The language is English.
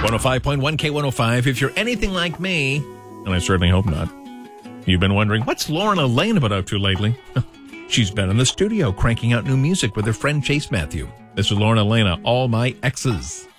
105.1 K105. If you're anything like me, and I certainly hope not, you've been wondering, what's Lauren Elaine been up to lately? She's been in the studio cranking out new music with her friend Chase Matthew. This is Lauren Elena, All My Exes.